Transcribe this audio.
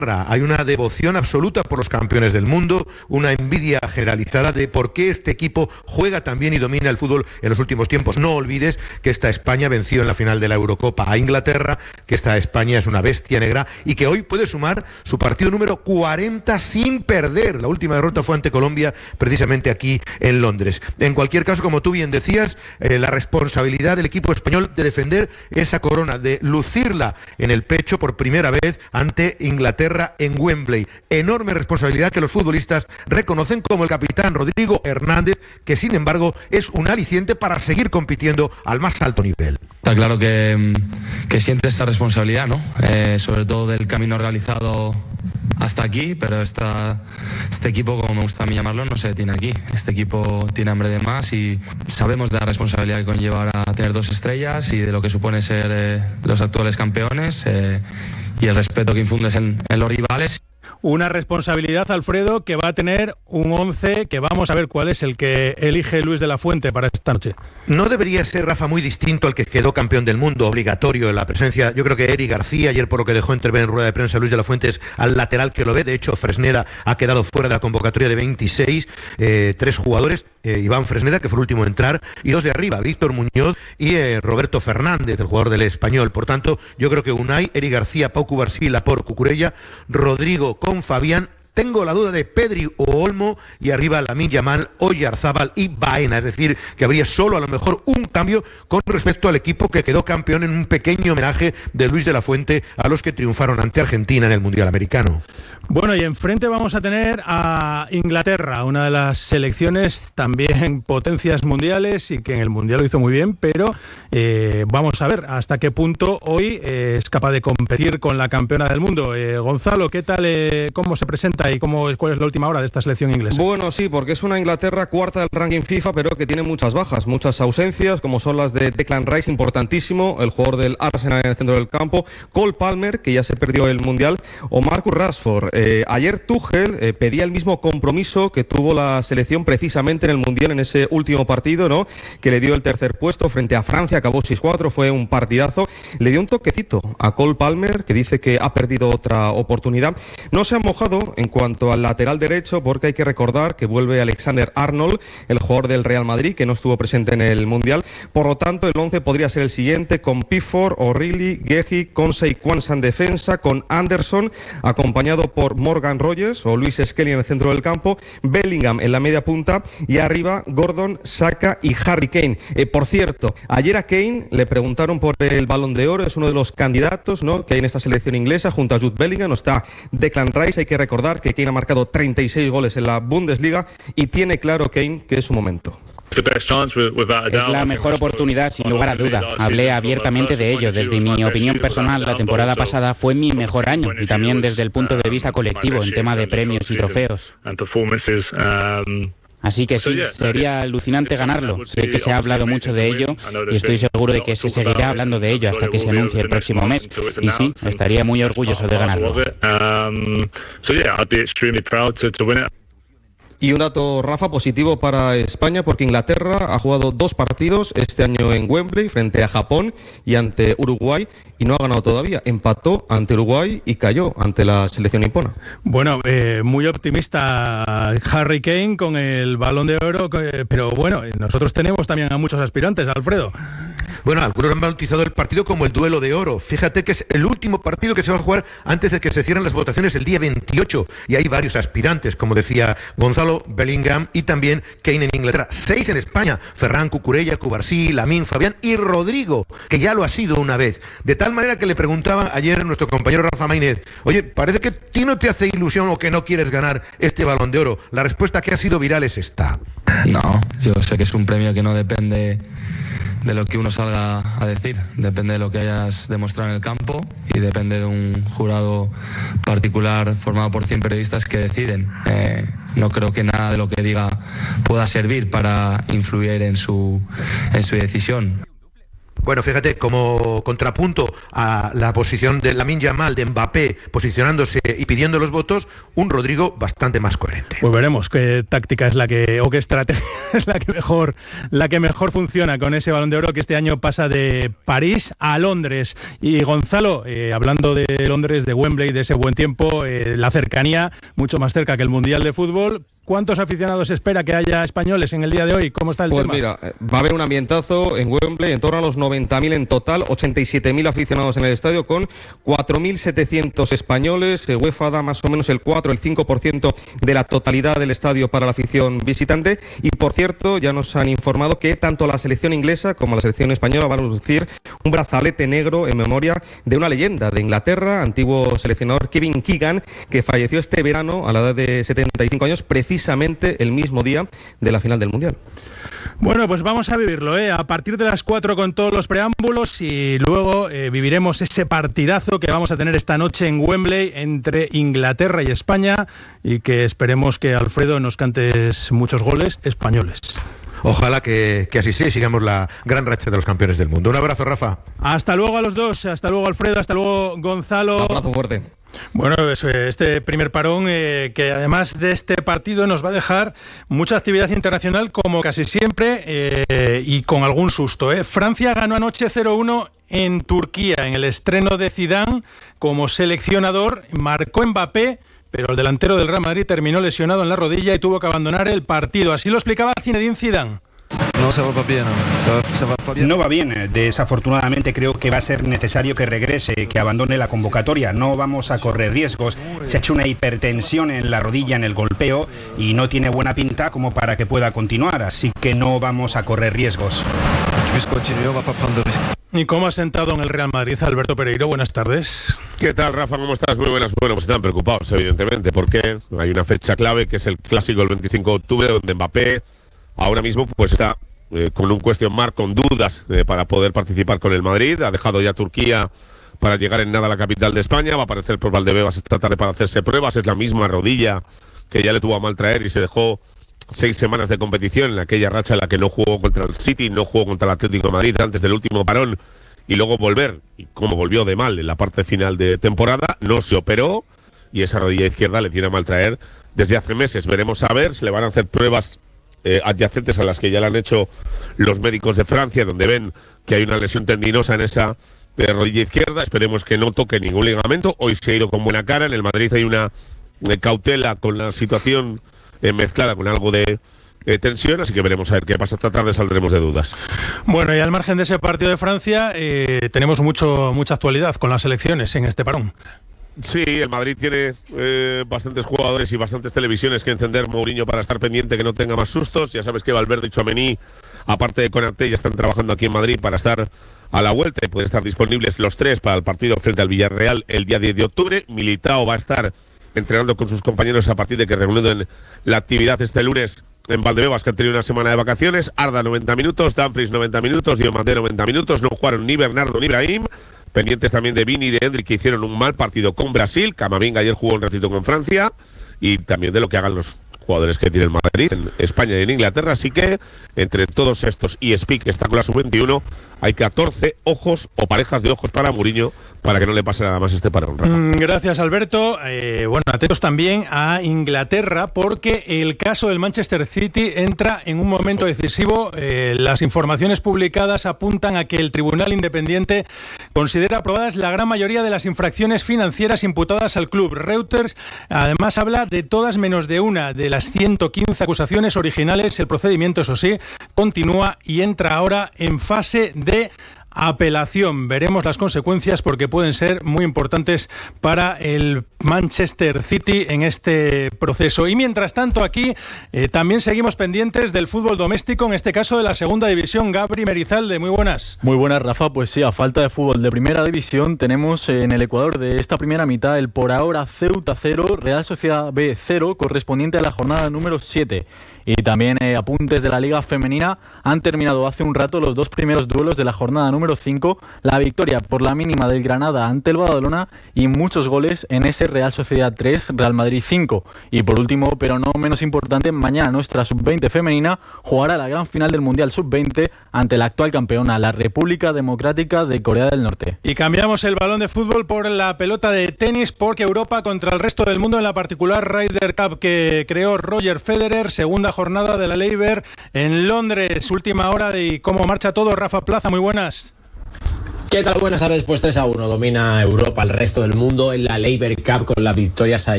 hay una devoción absoluta por los campeones del mundo, una envidia generalizada de por qué este equipo juega tan bien y domina el fútbol en los últimos tiempos. No olvides que esta España venció en la final de la Eurocopa a Inglaterra, que esta España es una bestia negra y que hoy puede sumar su partido número 40 sin perder. La última derrota fue ante Colombia, precisamente aquí en Londres. En cualquier caso, como tú bien decías, la responsabilidad del equipo español de defender esa corona, de lucirla en el pecho por primera vez ante Inglaterra en Wembley. Enorme responsabilidad que los futbolistas reconocen, como el capitán Rodrigo Hernández, que sin embargo es un aliciente para seguir compitiendo al más alto nivel. Está claro que sientes esa responsabilidad, ¿no? Sobre todo del camino realizado hasta aquí, pero este equipo, como me gusta a mí llamarlo, no se detiene aquí. Este equipo tiene hambre de más y sabemos de la responsabilidad que conlleva a tener 2 estrellas y de lo que supone ser los actuales campeones y el respeto que infundes en los rivales. Una responsabilidad, Alfredo, que va a tener un 11 que vamos a ver cuál es el que elige Luis de la Fuente para esta noche. No debería ser, Rafa, muy distinto al que quedó campeón del mundo, obligatorio en la presencia. Yo creo que Eric García, ayer por lo que dejó entrever en rueda de prensa Luis de la Fuente, es al lateral que lo ve. De hecho, Fresneda ha quedado fuera de la convocatoria de 26. 3 jugadores, Iván Fresneda, que fue el último en entrar, y 2 de arriba, Víctor Muñoz y Roberto Fernández, el jugador del Español. Por tanto, yo creo que Unai, Eric García, Pau Cubarsí, Laporte, Cucurella, Rodrigo con Fabián. Tengo la duda de Pedri o Olmo, y arriba Lamine Yamal, Oyarzábal y Baena. Es decir, que habría solo a lo mejor un cambio con respecto al equipo que quedó campeón en un pequeño homenaje de Luis de la Fuente a los que triunfaron ante Argentina en el Mundial Americano. Bueno, y enfrente vamos a tener a Inglaterra, una de las selecciones también potencias mundiales y que en el Mundial lo hizo muy bien, pero vamos a ver hasta qué punto hoy es capaz de competir con la campeona del mundo. Gonzalo, ¿qué tal? ¿Cómo se presenta y cuál es la última hora de esta selección inglesa? Bueno, sí, porque es una Inglaterra cuarta del ranking FIFA, pero que tiene muchas bajas, muchas ausencias, como son las de Declan Rice, importantísimo, el jugador del Arsenal en el centro del campo, Cole Palmer, que ya se perdió el Mundial, o Marcus Rashford. Ayer Tuchel pedía el mismo compromiso que tuvo la selección precisamente en el Mundial, en ese último partido, ¿no?, que le dio el tercer puesto frente a Francia, acabó 6-4, fue un partidazo. Le dio un toquecito a Cole Palmer, que dice que ha perdido otra oportunidad. No se ha mojado en cuanto al lateral derecho, porque hay que recordar que vuelve Alexander Arnold, el jugador del Real Madrid, que no estuvo presente en el Mundial. Por lo tanto, el 11 podría ser el siguiente, con Pickford, O'Reilly, Guehi, Konsa y Quansah en defensa, con Anderson, acompañado por Morgan Rogers o Luis Skelly en el centro del campo, Bellingham en la media punta y arriba Gordon, Saka y Harry Kane. Por cierto, ayer a Kane le preguntaron por el Balón de Oro, es uno de los candidatos, ¿no?, que hay en esta selección inglesa, junto a Jude Bellingham. No está Declan Rice. Hay que recordar que Kane ha marcado 36 goles en la Bundesliga y tiene claro Kane que es su momento. Es la mejor oportunidad, sin lugar a duda. Hablé abiertamente de ello. Desde mi opinión personal, la temporada pasada fue mi mejor año, y también desde el punto de vista colectivo, en tema de premios y trofeos. Así que sí, sería alucinante ganarlo. Sé que se ha hablado mucho de ello y estoy seguro de que se seguirá hablando de ello hasta que se anuncie el próximo mes. Y sí, estaría muy orgulloso de ganarlo. Y un dato, Rafa, positivo para España, porque Inglaterra ha jugado 2 partidos este año en Wembley frente a Japón y ante Uruguay y no ha ganado todavía. Empató ante Uruguay y cayó ante la selección nipona. Bueno, muy optimista Harry Kane con el Balón de Oro, pero bueno, nosotros tenemos también a muchos aspirantes, Alfredo. Bueno, algunos han bautizado el partido como el Duelo de Oro. Fíjate que es el último partido que se va a jugar antes de que se cierren las votaciones el día 28. Y hay varios aspirantes, como decía Gonzalo, Bellingham y también Kane en Inglaterra. 6 en España: Ferran, Cucurella, Cubarsí, Lamine, Fabián y Rodrigo, que ya lo ha sido una vez. De tal manera que le preguntaba ayer nuestro compañero Rafa Maínez: oye, parece que a ti no te hace ilusión o que no quieres ganar este Balón de Oro. La respuesta que ha sido viral es esta. No, yo sé que es un premio que no depende de lo que uno salga a decir, depende de lo que hayas demostrado en el campo y depende de un jurado particular formado por 100 periodistas que deciden. No creo que nada de lo que diga pueda servir para influir en su decisión. Bueno, fíjate, como contrapunto a la posición de Lamine Yamal, de Mbappé, posicionándose y pidiendo los votos, un Rodrigo bastante más coherente. Pues veremos qué táctica es qué estrategia es la que mejor funciona con ese Balón de Oro que este año pasa de París a Londres. Y Gonzalo, hablando de Londres, de Wembley, de ese buen tiempo, la cercanía, mucho más cerca que el Mundial de Fútbol. ¿Cuántos aficionados espera que haya españoles en el día de hoy? ¿Cómo está el tema? Pues mira, va a haber un ambientazo en Wembley, en torno a los 90.000 en total, 87.000 aficionados en el estadio, con 4.700 españoles. UEFA da más o menos el 5% de la totalidad del estadio para la afición visitante. Y por cierto, ya nos han informado que tanto la selección inglesa como la selección española van a lucir un brazalete negro en memoria de una leyenda de Inglaterra, antiguo seleccionador Kevin Keegan, que falleció este verano a la edad de 75 años, precisamente el mismo día de la final del Mundial. Bueno, pues vamos a vivirlo, a partir de las 4 con todos los preámbulos, y luego viviremos ese partidazo que vamos a tener esta noche en Wembley entre Inglaterra y España, y que esperemos que, Alfredo, nos cantes muchos goles españoles. Ojalá que así sea y sigamos la gran racha de los campeones del mundo. Un abrazo, Rafa. Hasta luego a los dos, hasta luego, Alfredo, hasta luego, Gonzalo. Un abrazo fuerte. Bueno, este primer parón que además de este partido nos va a dejar mucha actividad internacional, como casi siempre, y con algún susto. Francia ganó anoche 0-1 en Turquía, en el estreno de Zidane como seleccionador. Marcó Mbappé, pero el delantero del Real Madrid terminó lesionado en la rodilla y tuvo que abandonar el partido. Así lo explicaba Zinedine Zidane. No va bien. Desafortunadamente creo que va a ser necesario que regrese, que abandone la convocatoria. No vamos a correr riesgos. Se ha hecho una hipertensión en la rodilla en el golpeo y no tiene buena pinta como para que pueda continuar. Así que no vamos a correr riesgos. ¿Y cómo ha sentado en el Real Madrid Alberto Pereiro? Buenas tardes. ¿Qué tal, Rafa? ¿Cómo estás? Muy buenas. Bueno, pues están preocupados, evidentemente, porque hay una fecha clave que es el clásico el 25 de octubre, donde Mbappé ahora mismo pues está con un question mark, con dudas para poder participar con el Madrid. Ha dejado ya Turquía para llegar en nada a la capital de España. Va a aparecer por Valdebebas esta tarde para hacerse pruebas. Es la misma rodilla que ya le tuvo a mal traer y se dejó 6 semanas de competición en aquella racha en la que no jugó contra el City, no jugó contra el Atlético de Madrid antes del último parón, y luego volver, y como volvió de mal en la parte final de temporada, no se operó y esa rodilla izquierda le tiene a mal traer desde hace meses. Veremos a ver, se le van a hacer pruebas adyacentes a las que ya le han hecho los médicos de Francia, donde ven que hay una lesión tendinosa en esa rodilla izquierda. Esperemos que no toque ningún ligamento. Hoy se ha ido con buena cara. En el Madrid hay una cautela con la situación mezclada con algo de tensión, así que veremos a ver qué pasa esta tarde, saldremos de dudas. Bueno, y al margen de ese partido de Francia, tenemos mucha actualidad con las elecciones en este parón. Sí, el Madrid tiene bastantes jugadores y bastantes televisiones que encender, Mourinho, para estar pendiente, que no tenga más sustos. Ya sabes que Valverde y Tchouaméni, aparte de Konaté, ya están trabajando aquí en Madrid para estar a la vuelta y pueden estar disponibles los tres para el partido frente al Villarreal el día 10 de octubre. Militao va a estar entrenando con sus compañeros a partir de que reanuden la actividad este lunes en Valdebebas, que han tenido una semana de vacaciones. Arda 90 minutos, Dumfries 90 minutos, Diomandé 90 minutos. No jugaron ni Bernardo ni Brahim. Pendientes también de Vini y de Endrick, que hicieron un mal partido con Brasil. Camavinga ayer jugó un ratito con Francia. Y también de lo que hagan los jugadores que tiene el Madrid en España y en Inglaterra. Así que entre todos estos y Speak, que está con la sub-21, hay 14 ojos o parejas de ojos para Mourinho para que no le pase nada más este parón, Rafa. Gracias, Alberto. Bueno, atentos también a Inglaterra, porque el caso del Manchester City entra en un momento decisivo. Las informaciones publicadas apuntan a que el Tribunal Independiente considera aprobadas la gran mayoría de las infracciones financieras imputadas al club. Reuters además habla de todas menos de una de las 115 acusaciones originales. El procedimiento, eso sí, continúa y entra ahora en fase de apelación. Veremos las consecuencias, porque pueden ser muy importantes para el Manchester City en este proceso. Y mientras tanto, aquí también seguimos pendientes del fútbol doméstico, en este caso de la segunda división. Gabri Merizalde, muy buenas. Muy buenas, Rafa. Pues sí, a falta de fútbol de primera división, tenemos en el Ecuador de esta primera mitad el por ahora Ceuta 0, Real Sociedad B 0, correspondiente a la jornada número 7. Y también apuntes de la Liga Femenina. Han terminado hace un rato los dos primeros duelos de la jornada número número 5, la victoria por la mínima del Granada ante el Badalona y muchos goles en ese Real Sociedad 3, Real Madrid 5. Y por último, pero no menos importante, mañana nuestra sub-20 femenina jugará la gran final del Mundial sub-20 ante la actual campeona, la República Democrática de Corea del Norte. Y cambiamos el balón de fútbol por la pelota de tenis, porque Europa contra el resto del mundo en la particular Ryder Cup que creó Roger Federer, segunda jornada de la Laver en Londres, última hora de cómo marcha todo. Rafa Plaza, muy buenas. ¿Qué tal? Buenas tardes. Pues 3-1 domina Europa al resto del mundo en la Laver Cup con las victorias ayer